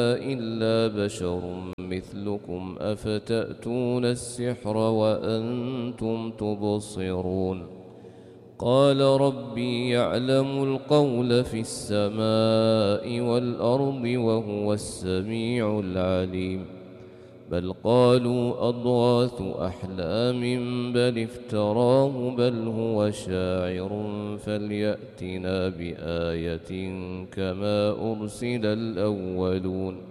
إلا بشر مثلكم أفتأتون السحر وأنتم تبصرون قال ربي يعلم القول في السماء والأرض وهو السميع العليم بل قالوا أضغاث أحلام بل افتراه بل هو شاعر فليأتنا بآية كما أرسل الأولون